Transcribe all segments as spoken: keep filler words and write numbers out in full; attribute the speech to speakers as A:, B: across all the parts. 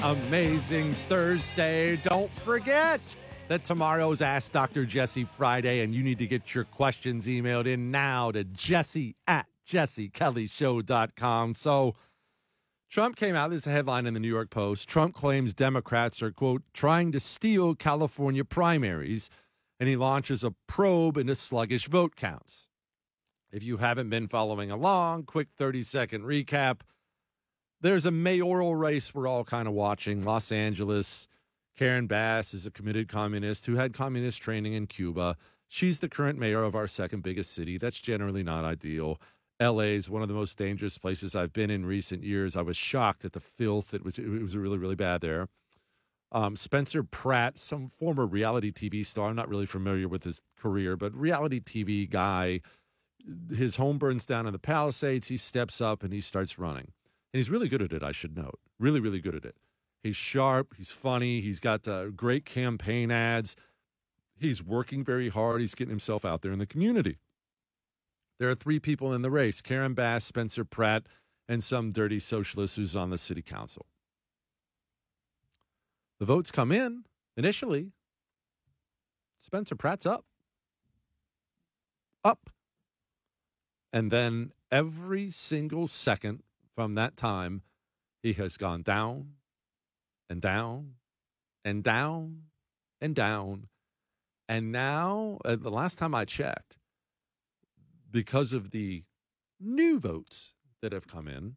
A: amazing Thursday. Don't forget that tomorrow's Ask Doctor Jesse Friday, and you need to get your questions emailed in now to Jesse at jesse kelly show dot com. So Trump came out, this is a headline in the New York Post. Trump claims Democrats are, quote, trying to steal California primaries, and he launches a probe into sluggish vote counts. If you haven't been following along, quick thirty-second recap. There's a mayoral race we're all kind of watching. Los Angeles. Karen Bass is a committed communist who had communist training in Cuba. She's the current mayor of our second biggest city. That's generally not ideal. L A is one of the most dangerous places I've been in recent years. I was shocked at the filth. It was, it was really, really bad there. Um, Spencer Pratt, some former reality T V star. I'm not really familiar with his career, but reality T V guy. His home burns down in the Palisades. He steps up and he starts running. And he's really good at it, I should note. Really, really good at it. He's sharp. He's funny. He's got uh, great campaign ads. He's working very hard. He's getting himself out there in the community. There are three people in the race, Karen Bass, Spencer Pratt, and some dirty socialist who's on the city council. The votes come in. Initially, Spencer Pratt's up. Up. And then every single second from that time, he has gone down and down and down and down. And now, uh, the last time I checked, because of the new votes that have come in,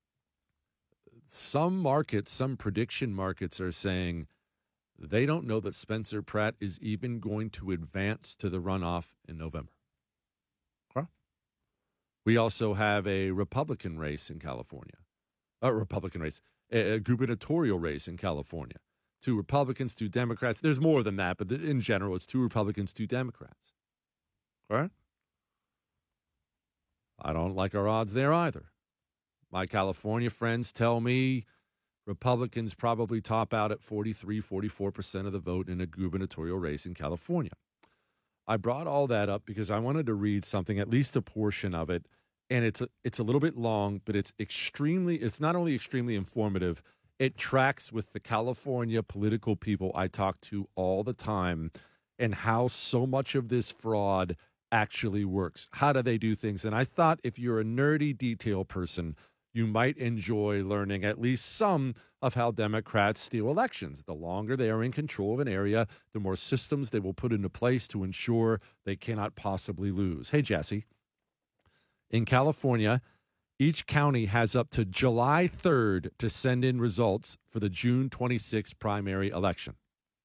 A: some markets, some prediction markets are saying they don't know that Spencer Pratt is even going to advance to the runoff in November. Okay. We also have a Republican race in California. A Republican race, a, a gubernatorial race in California. Two Republicans, two Democrats. There's more than that, but in general, it's two Republicans, two Democrats. All right? I don't like our odds there either. My California friends tell me Republicans probably top out at forty-three, forty-four percent of the vote in a gubernatorial race in California. I brought all that up because I wanted to read something, at least a portion of it, and it's a, it's a little bit long, but it's extremely, it's not only extremely informative, it tracks with the California political people I talk to all the time and how so much of this fraud actually works. How do they do things? And I thought if you're a nerdy detail person, you might enjoy learning at least some of how Democrats steal elections. The longer they are in control of an area, the more systems they will put into place to ensure they cannot possibly lose. Hey, Jesse. In California, each county has up to July third to send in results for the June twenty-sixth primary election.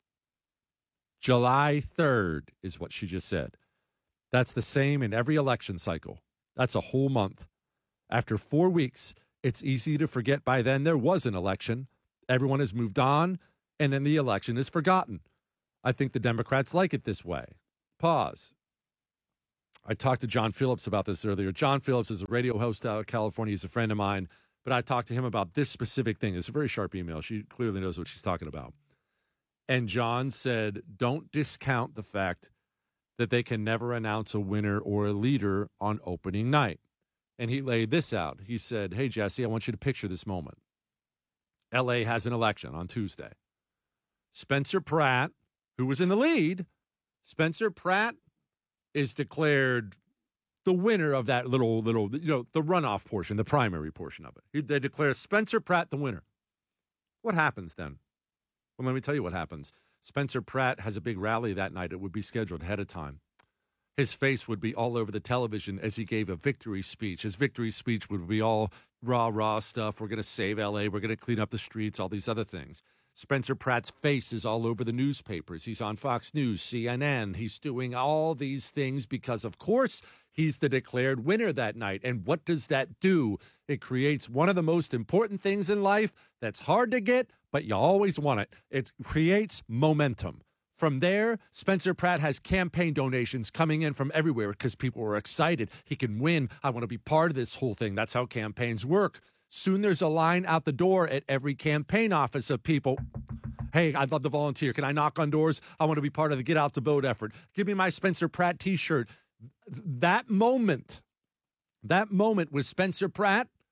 A: July third is what she just said. That's the same in every election cycle. That's a whole month. After four weeks, it's easy to forget by then there was an election. Everyone has moved on, and then the election is forgotten. I think the Democrats like it this way. Pause. I talked to John Phillips about this earlier. John Phillips is a radio host out of California. He's a friend of mine, but I talked to him about this specific thing. It's a very sharp email. She clearly knows what she's talking about. And John said, don't discount the fact that they can never announce a winner or a leader on opening night. And he laid this out. He said, hey, Jesse, I want you to picture this moment. L A has an election on Tuesday. Spencer Pratt, who was in the lead, Spencer Pratt is declared the winner of that little, little, you know, the runoff portion, the primary portion of it. They declare Spencer Pratt the winner. What happens then? Well, let me tell you what happens. Spencer Pratt has a big rally that night. It would be scheduled ahead of time. His face would be all over the television as he gave a victory speech. His victory speech would be all rah, rah stuff. We're going to save L A. We're going to clean up the streets, all these other things. Spencer Pratt's face is all over the newspapers. He's on Fox News, C N N. He's doing all these things because, of course, he's the declared winner that night. And what does that do? It creates one of the most important things in life that's hard to get, but you always want it. It creates momentum. From there, Spencer Pratt has campaign donations coming in from everywhere because people are excited. He can win. I want to be part of this whole thing. That's how campaigns work. Soon there's a line out the door at every campaign office of people. Hey, I'd love to volunteer. Can I knock on doors? I want to be part of the Get Out the Vote effort. Give me my Spencer Pratt T-shirt. That moment, that moment with Spencer Pratt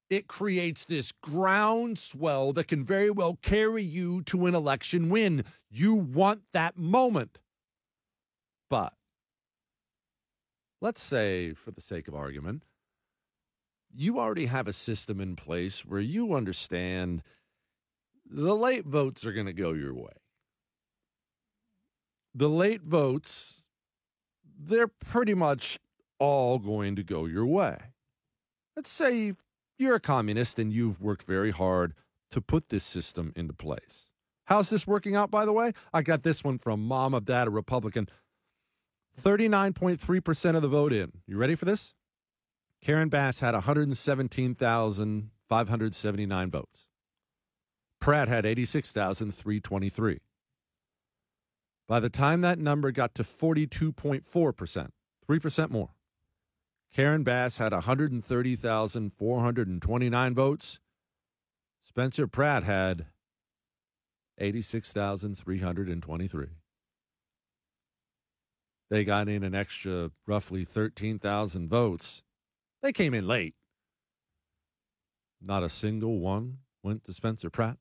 A: it creates this groundswell that can very well carry you to an election win. You want that moment. But let's say, for the sake of argument, you already have a system in place where you understand the late votes are going to go your way. The late votes, they're pretty much all going to go your way. Let's say you're a communist and you've worked very hard to put this system into place. How's this working out, by the way? I got this one from Mom of Dad, a Republican. thirty-nine point three percent of the vote in. You ready for this? Karen Bass had one hundred seventeen thousand five hundred seventy-nine votes. Pratt had eighty-six thousand three hundred twenty-three. By the time that number got to forty-two point four percent, three percent more, Karen Bass had one hundred thirty thousand four hundred twenty-nine votes. Spencer Pratt had eighty-six thousand three hundred twenty-three. They got in an extra roughly thirteen thousand votes. They came in late. Not a single one went to Spencer Pratt.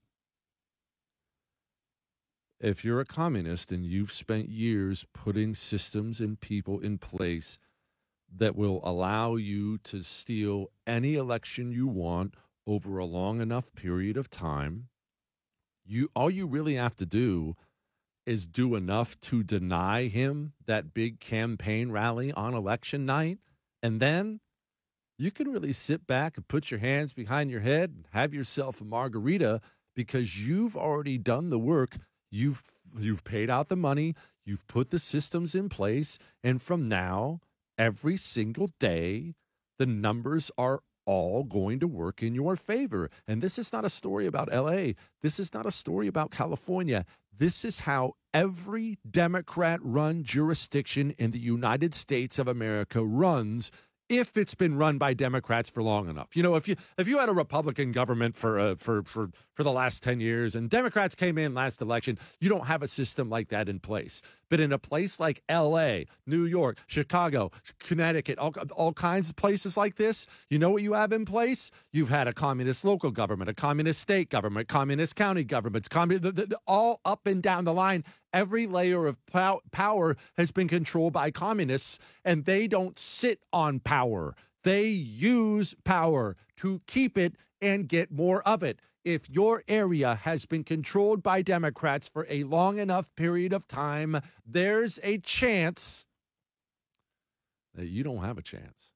A: If you're a communist and you've spent years putting systems and people in place that will allow you to steal any election you want over a long enough period of time, you all you really have to do is do enough to deny him that big campaign rally on election night, and then you can really sit back and put your hands behind your head and have yourself a margarita because you've already done the work. You've you've paid out the money. You've put the systems in place. And from now, every single day, the numbers are all going to work in your favor. And this is not a story about L A. This is not a story about California. This is how every Democrat-run jurisdiction in the United States of America runs, if it's been run by Democrats for long enough. You know, if you if you had a Republican government for uh, for for for the last ten years and Democrats came in last election, you don't have a system like that in place. But in a place like L A, New York, Chicago, Connecticut, all, all kinds of places like this, you know what you have in place? You've had a communist local government, a communist state government, communist county governments, commun- the, the, all up and down the line. Every layer of pow- power has been controlled by communists, and they don't sit on power. They use power to keep it and get more of it. If your area has been controlled by Democrats for a long enough period of time, there's a chance that you don't have a chance.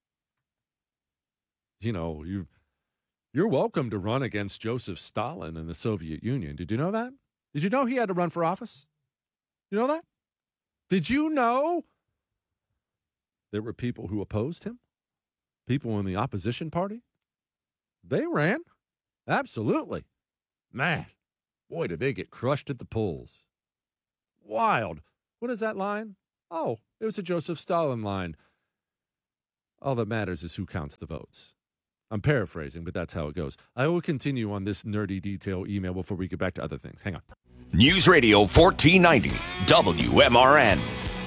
A: You know, you, you're welcome to run against Joseph Stalin in the Soviet Union. Did you know that? Did you know he had to run for office? You know that? Did you know there were people who opposed him? People in the opposition party? They ran. Absolutely. Man, boy, did they get crushed at the polls. Wild. What is that line? Oh, it was a Joseph Stalin line. All that matters is who counts the votes. I'm paraphrasing, but that's how it goes. I will continue on this nerdy detail email before we get back to other things. Hang on.
B: News Radio fourteen ninety, W M R N.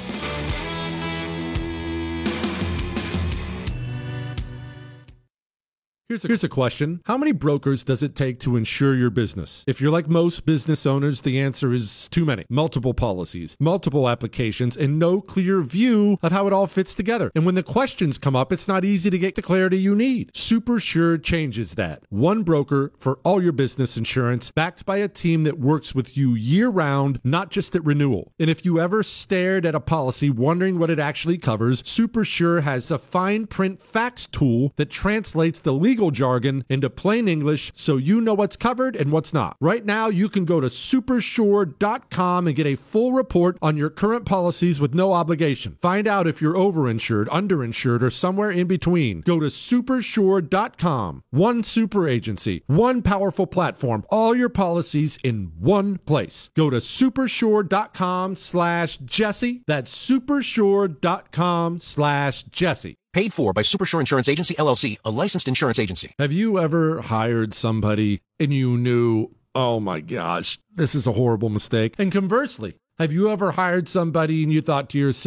A: Here's a, here's a question. How many brokers does it take to insure your business? If you're like most business owners, the answer is too many. Multiple policies, multiple applications, and no clear view of how it all fits together. And when the questions come up, it's not easy to get the clarity you need. SuperSure changes that. One broker for all your business insurance, backed by a team that works with you year-round, not just at renewal. And if you ever stared at a policy wondering what it actually covers, SuperSure has a fine print facts tool that translates the legal jargon into plain English so you know what's covered and what's not. Right now, you can go to supersure dot com and get a full report on your current policies with no obligation. Find out if you're overinsured, underinsured, or somewhere in between. Go to supersure dot com. One super agency, one powerful platform, all your policies in one place. Go to supersure dot com slash Jesse. That's supersure dot com slash Jesse.
C: Paid for by Supersure Insurance Agency, L L C, a licensed insurance agency.
A: Have you ever hired somebody and you knew, oh my gosh, this is a horrible mistake? And conversely, have you ever hired somebody and you thought to yourself,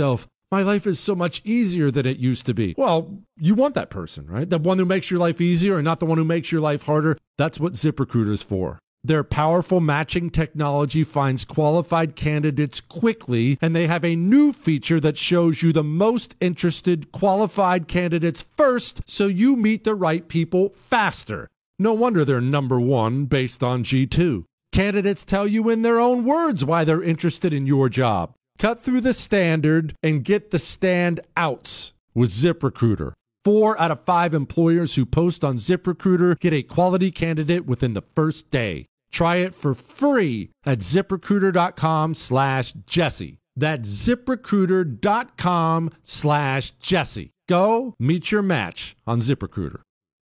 A: My life is so much easier than it used to be. Well, you want that person, right? The one who makes your life easier and not the one who makes your life harder. That's what ZipRecruiter is for. Their powerful matching technology finds qualified candidates quickly, and they have a new feature that shows you the most interested qualified candidates first, so you meet the right people faster. No wonder they're number one based on G two. Candidates tell you in their own words why they're interested in your job. Cut through the standard and get the standouts with ZipRecruiter. Four out of five employers who post on ZipRecruiter get a quality candidate within the first day. Try it for free at ZipRecruiter.com slash Jesse. That's ZipRecruiter.com slash Jesse. Go meet your match on ZipRecruiter.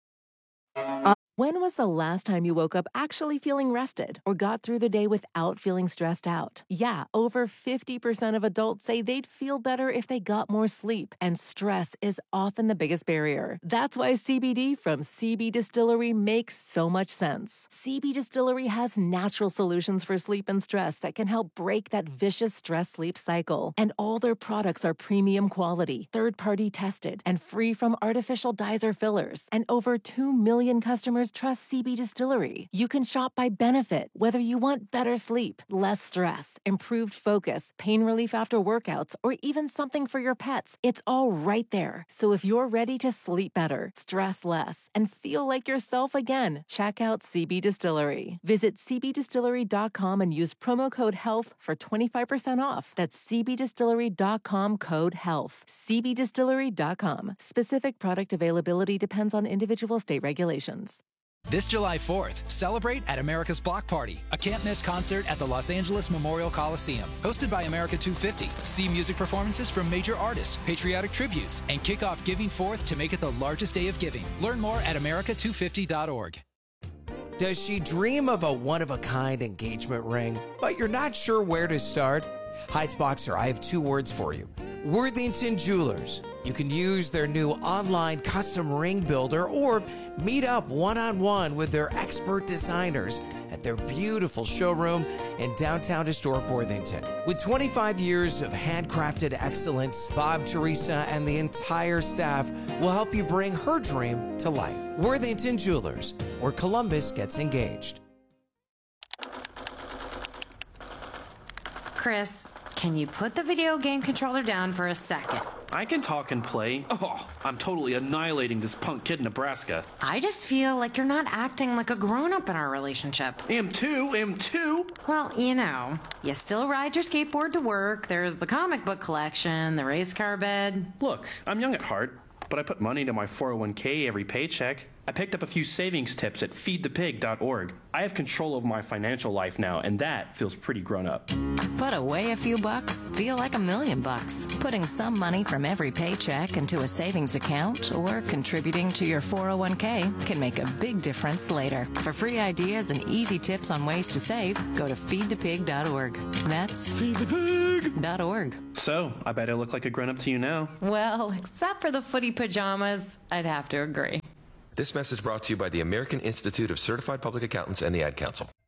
D: When was the last time you woke up actually feeling rested or got through the day without feeling stressed out? Yeah, over fifty percent of adults say they'd feel better if they got more sleep, and stress is often the biggest barrier. That's why C B D from C B Distillery makes so much sense. C B Distillery has natural solutions for sleep and stress that can help break that vicious stress-sleep cycle. And all their products are premium quality, third-party tested, and free from artificial dyes or fillers. And over two million customers trust C B Distillery. You can shop by benefit, whether you want better sleep, less stress, improved focus, pain relief after workouts, or even something for your pets. It's all right there. So if you're ready to sleep better, stress less, and feel like yourself again, check out C B Distillery. Visit C B distillery dot com and use promo code HEALTH for twenty-five percent off. That's C B distillery dot com code HEALTH. C B distillery dot com. Specific product availability depends on individual state regulations.
E: This July fourth, celebrate at America's Block Party, a can't-miss concert at the Los Angeles Memorial Coliseum. Hosted by America two fifty, see music performances from major artists, patriotic tributes, and kick off Giving Forth to make it the largest day of giving. Learn more at America two fifty dot org.
F: Does she dream of a one-of-a-kind engagement ring, but you're not sure where to start? Heights Boxer, I have two words for you. Worthington Jewelers. You can use their new online custom ring builder or meet up one-on-one with their expert designers at their beautiful showroom in downtown historic Worthington. With twenty-five years of handcrafted excellence, Bob, Teresa, and the entire staff will help you bring her dream to life. Worthington Jewelers, where Columbus gets engaged.
G: Chris, can you put the video game controller down for a second?
H: I can talk and play. Oh, I'm totally annihilating this punk kid in Nebraska.
G: I just feel like you're not acting like a grown-up in our relationship.
H: Am too, am too.
G: Well, you know, you still ride your skateboard to work, there's the comic book collection, the race car bed.
H: Look, I'm young at heart, but I put money into my four oh one k every paycheck. I picked up a few savings tips at feed the pig dot org. I have control over my financial life now, and that feels pretty grown up.
I: Put away a few bucks, feel like a million bucks. Putting some money from every paycheck into a savings account or contributing to your four oh one k can make a big difference later. For free ideas and easy tips on ways to save, go to feed the pig dot org. That's feed the pig dot org.
H: So, I bet I look like a grown up to you now.
G: Well, except for the footy pajamas, I'd have to agree.
J: This message brought to you by the American Institute of Certified Public Accountants and the Ad Council.